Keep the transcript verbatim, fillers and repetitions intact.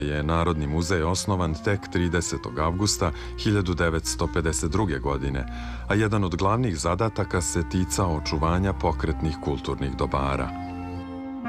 je Narodni muzej osnovan tek tridesetog avgusta hiljadu devetsto pedeset druge. godine, a jedan od glavnih zadataka se ticao očuvanja pokretnih kulturnih dobara.